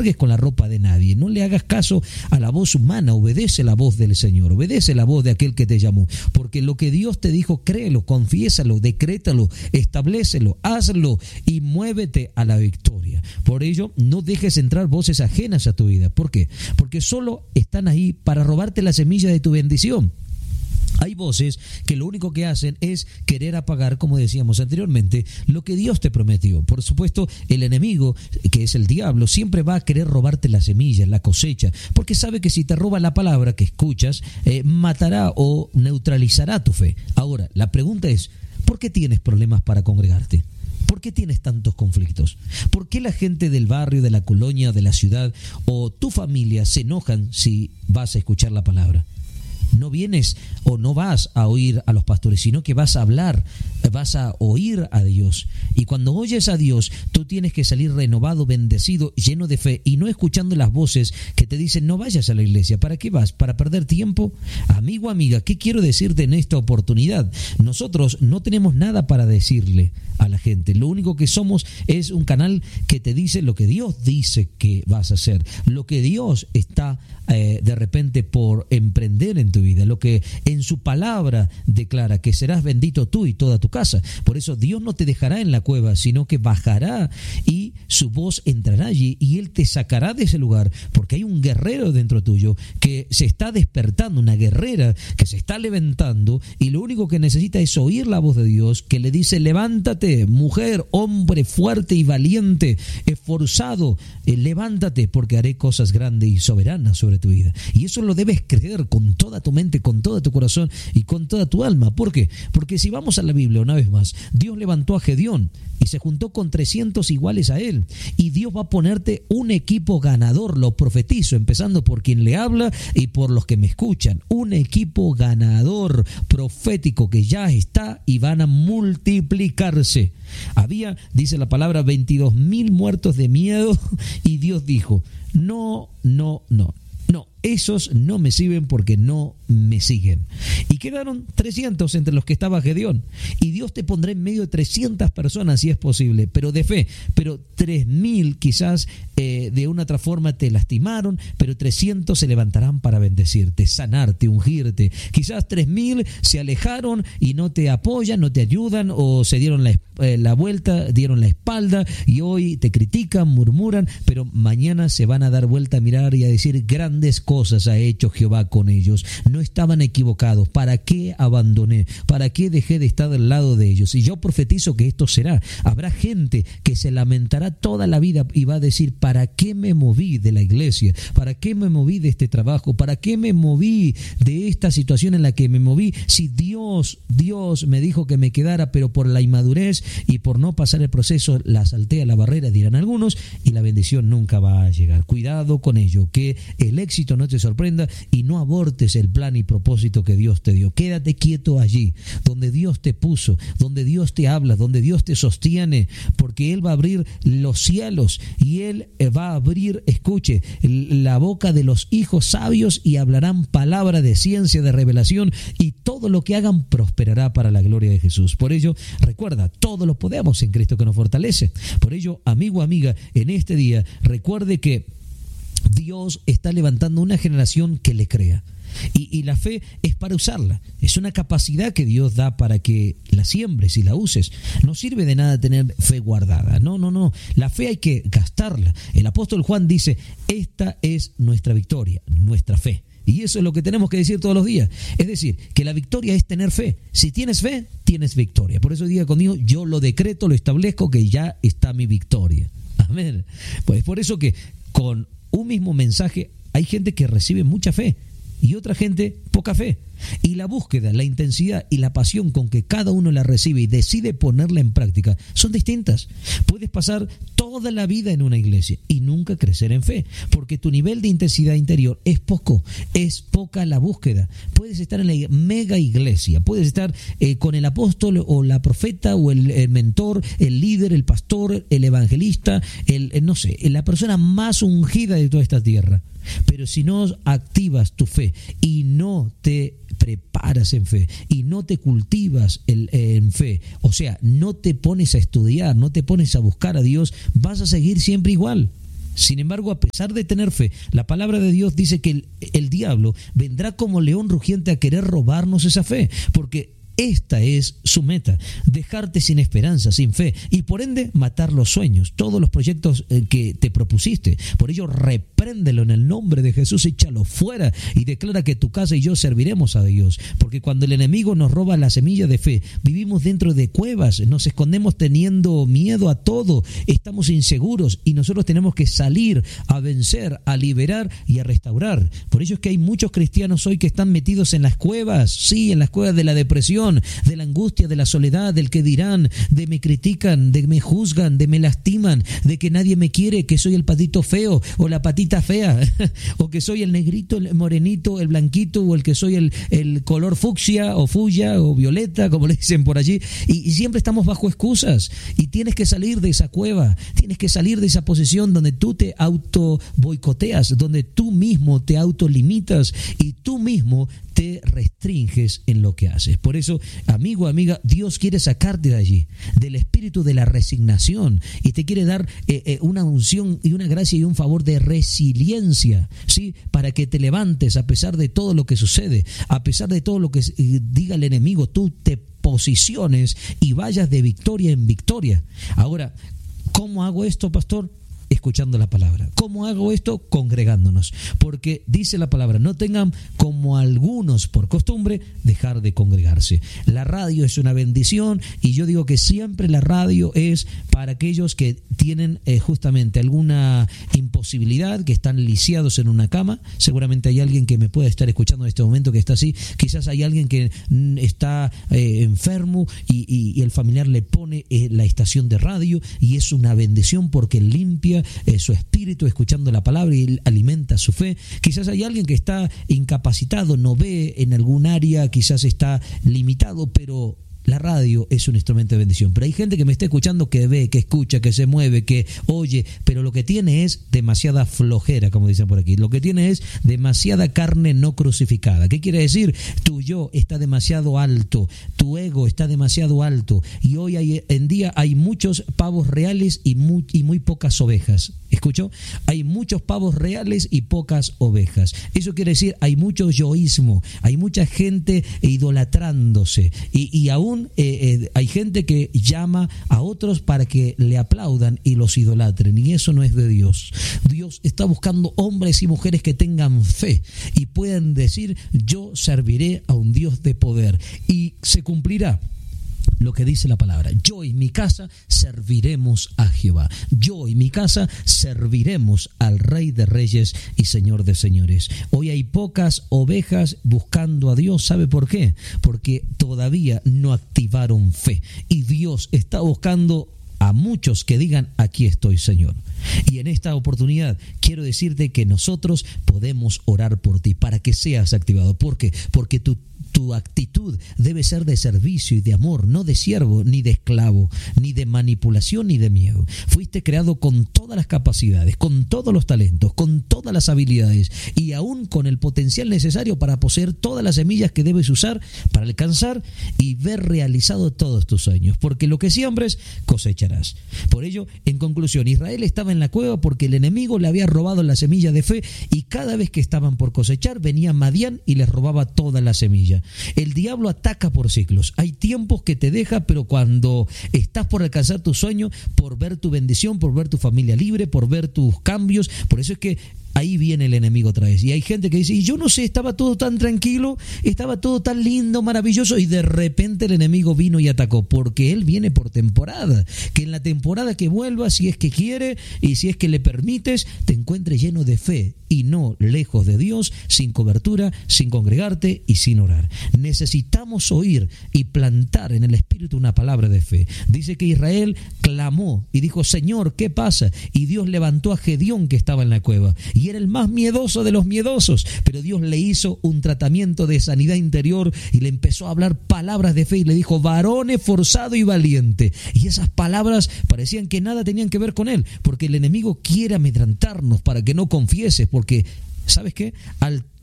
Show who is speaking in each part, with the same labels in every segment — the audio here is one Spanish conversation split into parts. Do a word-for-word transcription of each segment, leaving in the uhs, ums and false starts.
Speaker 1: cargues con la ropa de nadie, no le hagas caso a la voz humana, obedece la voz del Señor, obedece la voz de aquel que te llamó, porque lo que Dios te dijo, créelo, confiésalo, decrétalo, establécelo, hazlo y muévete a la victoria. Por ello, no dejes entrar voces ajenas a tu vida. ¿Por qué? Porque solo están ahí para robarte la semilla de tu bendición. Hay voces que lo único que hacen es querer apagar, como decíamos anteriormente, lo que Dios te prometió. Por supuesto, el enemigo, que es el diablo, siempre va a querer robarte la semilla, la cosecha, porque sabe que si te roba la palabra que escuchas, eh, matará o neutralizará tu fe. Ahora, la pregunta es, ¿por qué tienes problemas para congregarte? ¿Por qué tienes tantos conflictos? ¿Por qué la gente del barrio, de la colonia, de la ciudad o tu familia se enojan si vas a escuchar la palabra? No vienes o no vas a oír a los pastores, sino que vas a hablar, vas a oír a Dios. Y cuando oyes a Dios, tú tienes que salir renovado, bendecido, lleno de fe, y no escuchando las voces que te dicen no vayas a la iglesia. ¿Para qué vas? ¿Para perder tiempo? Amigo, amiga, ¿qué quiero decirte en esta oportunidad? Nosotros no tenemos nada para decirle a la gente. Lo único que somos es un canal que te dice lo que Dios dice que vas a hacer, lo que Dios está eh, de repente por emprender en tu vida, lo que en su palabra declara, que serás bendito tú y toda tu casa. Por eso Dios no te dejará en la cueva, sino que bajará y su voz entrará allí y Él te sacará de ese lugar, porque hay un guerrero dentro tuyo que se está despertando, una guerrera que se está levantando, y lo único que necesita es oír la voz de Dios que le dice: levántate, mujer, hombre fuerte y valiente, esforzado, eh, levántate, porque haré cosas grandes y soberanas sobre tu vida. Y eso lo debes creer con toda tu mente, con todo tu corazón y con toda tu alma. ¿Por qué? Porque si vamos a la Biblia una vez más, Dios levantó a Gedeón y se juntó con trescientos iguales a él, y Dios va a ponerte un equipo ganador, lo profetizo, empezando por quien le habla y por los que me escuchan, un equipo ganador profético que ya está y van a multiplicarse. Había, dice la palabra, veintidós mil muertos de miedo, y Dios dijo: no, no, no. No, esos no me sirven porque no me siguen. Y quedaron trescientos entre los que estaba Gedeón. Y Dios te pondrá en medio de trescientas personas si es posible, pero de fe. Pero tres mil quizás eh, de una otra forma te lastimaron, pero trescientos se levantarán para bendecirte, sanarte, ungirte. Quizás tres mil se alejaron y no te apoyan, no te ayudan, o se dieron la, eh, la vuelta, dieron la espalda y hoy te critican, murmuran, pero mañana se van a dar vuelta a mirar y a decir: grandes cosas ha hecho Jehová con ellos. No estaban equivocados. ¿Para qué abandoné? ¿Para qué dejé de estar del lado de ellos? Y yo profetizo que esto será. Habrá gente que se lamentará toda la vida y va a decir: ¿para qué me moví de la iglesia? ¿Para qué me moví de este trabajo? ¿Para qué me moví de esta situación en la que me moví? Si Dios, Dios me dijo que me quedara, pero por la inmadurez y por no pasar el proceso la salté a la barrera, dirán algunos, y la bendición nunca va a llegar. Cuidado con ello, que el éxito no te sorprenda y no abortes el plan y propósito que Dios te dio. Quédate quieto allí, donde Dios te puso, donde Dios te habla, donde Dios te sostiene, porque Él va a abrir los cielos y Él va a abrir, escuche, la boca de los hijos sabios, y hablarán palabra de ciencia, de revelación, y todo lo que hagan prosperará para la gloria de Jesús. Por ello, recuerda, todo lo podemos en Cristo que nos fortalece. Por ello, amigo, amiga, en este día, recuerde que Dios está levantando una generación que le crea. Y, y la fe es para usarla. Es una capacidad que Dios da para que la siembres y la uses. No sirve de nada tener fe guardada. No, no, no. La fe hay que gastarla. El apóstol Juan dice: esta es nuestra victoria, nuestra fe. Y eso es lo que tenemos que decir todos los días. Es decir, que la victoria es tener fe. Si tienes fe, tienes victoria. Por eso diga conmigo: yo lo decreto, lo establezco, que ya está mi victoria. Amén. Pues por eso que con un mismo mensaje hay gente que recibe mucha fe y otra gente poca fe. Y la búsqueda, la intensidad y la pasión con que cada uno la recibe y decide ponerla en práctica son distintas. Puedes pasar toda la vida en una iglesia y nunca crecer en fe, porque tu nivel de intensidad interior es poco, es poca la búsqueda. Puedes estar en la mega iglesia, puedes estar eh, con el apóstol o la profeta o el, el mentor, el líder, el pastor, el evangelista, el, el no sé, la persona más ungida de toda esta tierra. Pero si no activas tu fe y no te preparas en fe y no te cultivas el, en fe, o sea, no te pones a estudiar, no te pones a buscar a Dios, vas a seguir siempre igual. Sin embargo, a pesar de tener fe, la palabra de Dios dice que el, el diablo vendrá como león rugiente a querer robarnos esa fe, porque esta es su meta, dejarte sin esperanza, sin fe, y por ende matar los sueños, todos los proyectos que te propusiste. Por ello, repréndelo en el nombre de Jesús, échalo fuera y declara que tu casa y yo serviremos a Dios. Porque cuando el enemigo nos roba la semilla de fe, vivimos dentro de cuevas, nos escondemos teniendo miedo a todo, estamos inseguros y nosotros tenemos que salir a vencer, a liberar y a restaurar. Por ello es que hay muchos cristianos hoy que están metidos en las cuevas, sí, en las cuevas de la depresión, de la angustia, de la soledad, del que dirán, de me critican, de me juzgan, de me lastiman, de que nadie me quiere, que soy el patito feo o la patita fea, o que soy el negrito, el morenito, el blanquito, o el que soy el, el color fucsia o fuya o violeta, como le dicen por allí, y, y siempre estamos bajo excusas, y tienes que salir de esa cueva, tienes que salir de esa posición donde tú te auto boicoteas, donde tú mismo te autolimitas y tú mismo te restringes en lo que haces. Por eso, amigo, amiga, Dios quiere sacarte de allí, del espíritu de la resignación, y te quiere dar eh, eh, una unción y una gracia y un favor de resiliencia, ¿sí? Para que te levantes a pesar de todo lo que sucede, a pesar de todo lo que eh, diga el enemigo, tú te posiciones y vayas de victoria en victoria. Ahora, ¿cómo hago esto, pastor? Escuchando la palabra. ¿Cómo hago esto? Congregándonos. Porque dice la palabra, no tengan como algunos por costumbre dejar de congregarse. La radio es una bendición, y yo digo que siempre la radio es para aquellos que tienen eh, justamente alguna imposibilidad, que están lisiados en una cama. Seguramente hay alguien que me puede estar escuchando en este momento que está así. Quizás hay alguien que mm, está eh, enfermo y, y, y el familiar le pone eh, la estación de radio, y es una bendición porque limpia Eh, su espíritu escuchando la palabra y alimenta su fe. Quizás hay alguien que está incapacitado, no ve en algún área, quizás está limitado, pero la radio es un instrumento de bendición. Pero hay gente que me está escuchando que ve, que escucha, que se mueve, que oye, pero lo que tiene es demasiada flojera, como dicen por aquí. Lo que tiene es demasiada carne no crucificada. ¿Qué quiere decir? Tu yo está demasiado alto, tu ego está demasiado alto, y hoy hay, en día hay muchos pavos reales y muy, y muy pocas ovejas. ¿Escuchó? Hay muchos pavos reales y pocas ovejas. Eso quiere decir, hay mucho yoísmo, hay mucha gente idolatrándose, y, y aún eh, eh, hay gente que llama a otros para que le aplaudan y los idolatren, y eso no es de Dios. Dios está buscando hombres y mujeres que tengan fe y puedan decir, yo serviré a un Dios de poder, y se cumplirá lo que dice la palabra. Yo y mi casa serviremos a Jehová. Yo y mi casa serviremos al Rey de Reyes y Señor de Señores. Hoy hay pocas ovejas buscando a Dios. ¿Sabe por qué? Porque todavía no activaron fe, y Dios está buscando a muchos que digan, aquí estoy, Señor. Y en esta oportunidad quiero decirte que nosotros podemos orar por ti para que seas activado. ¿Por qué? Porque tu Tu actitud debe ser de servicio y de amor, no de siervo, ni de esclavo, ni de manipulación, ni de miedo. Fuiste creado con todas las capacidades, con todos los talentos, con todas las habilidades, y aún con el potencial necesario para poseer todas las semillas que debes usar para alcanzar y ver realizado todos tus sueños. Porque lo que siembres, cosecharás. Por ello, en conclusión, Israel estaba en la cueva porque el enemigo le había robado la semilla de fe, y cada vez que estaban por cosechar, venía Madián y les robaba toda la semilla. El diablo ataca por ciclos. Hay tiempos que te deja, pero cuando estás por alcanzar tu sueño, por ver tu bendición, por ver tu familia libre, por ver tus cambios, por eso es que ahí viene el enemigo otra vez. Y hay gente que dice, y yo no sé, estaba todo tan tranquilo, estaba todo tan lindo, maravilloso, y de repente el enemigo vino y atacó, porque él viene por temporada. Que en la temporada que vuelva, si es que quiere y si es que le permites, te encuentres lleno de fe y no lejos de Dios, sin cobertura, sin congregarte y sin orar. Necesitamos oír y plantar en el Espíritu una palabra de fe. Dice que Israel clamó y dijo, Señor, ¿qué pasa? Y Dios levantó a Gedeón, que estaba en la cueva, y era el más miedoso de los miedosos, pero Dios le hizo un tratamiento de sanidad interior y le empezó a hablar palabras de fe y le dijo, varón esforzado y valiente. Y esas palabras parecían que nada tenían que ver con él, porque el enemigo quiere amedrentarnos para que no confieses, porque ¿sabes qué? Al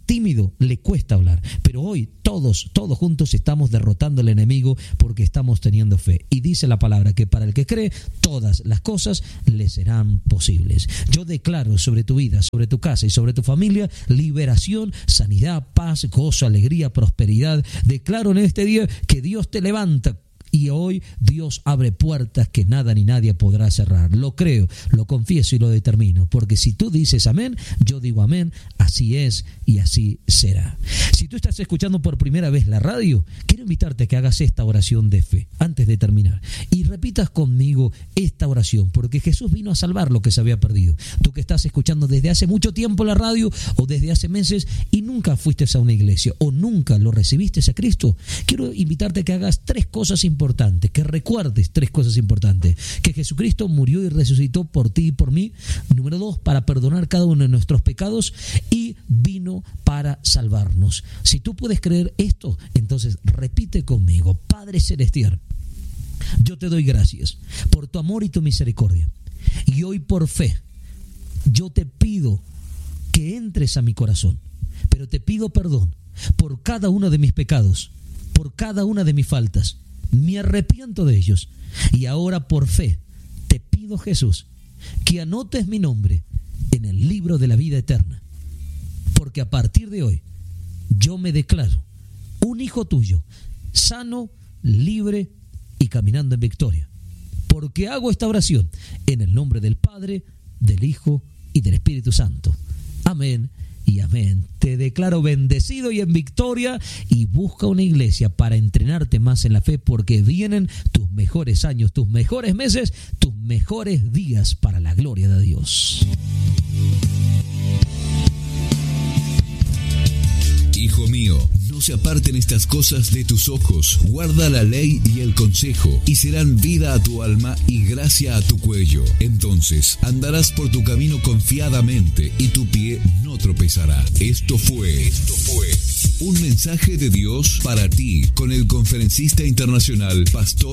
Speaker 1: tímido, le cuesta hablar. Pero hoy todos, todos juntos estamos derrotando al enemigo porque estamos teniendo fe. Y dice la palabra que para el que cree, todas las cosas le serán posibles. Yo declaro sobre tu vida, sobre tu casa y sobre tu familia, liberación, sanidad, paz, gozo, alegría, prosperidad. Declaro en este día que Dios te levanta. Y hoy Dios abre puertas que nada ni nadie podrá cerrar. Lo creo, lo confieso y lo determino. Porque si tú dices amén, yo digo amén. Así es y así será. Si tú estás escuchando por primera vez la radio, quiero invitarte a que hagas esta oración de fe antes de terminar. Y repitas conmigo esta oración. Porque Jesús vino a salvar lo que se había perdido. Tú que estás escuchando desde hace mucho tiempo la radio o desde hace meses y nunca fuiste a una iglesia o nunca lo recibiste a Cristo, quiero invitarte a que hagas tres cosas importantes. Importante, que recuerdes tres cosas importantes: que Jesucristo murió y resucitó por ti y por mí. Número dos, para perdonar cada uno de nuestros pecados, y vino para salvarnos. Si tú puedes creer esto, entonces repite conmigo: Padre Celestial, yo te doy gracias por tu amor y tu misericordia, y hoy por fe yo te pido que entres a mi corazón, pero te pido perdón por cada uno de mis pecados, por cada una de mis faltas. Me arrepiento de ellos y ahora por fe te pido, Jesús, que anotes mi nombre en el libro de la vida eterna, porque a partir de hoy yo me declaro un hijo tuyo, sano, libre y caminando en victoria, porque hago esta oración en el nombre del Padre, del Hijo y del Espíritu Santo. Amén y amén. Te declaro bendecido y en victoria, y busca una iglesia para entrenarte más en la fe, porque vienen tus mejores años, tus mejores meses, tus mejores días para la gloria de Dios.
Speaker 2: Hijo mío, no se aparten estas cosas de tus ojos. Guarda la ley y el consejo, y serán vida a tu alma y gracia a tu cuello. Entonces andarás por tu camino confiadamente, y tu pie no tropezará. Esto fue, esto fue un mensaje de Dios para ti, con el conferencista internacional Pastor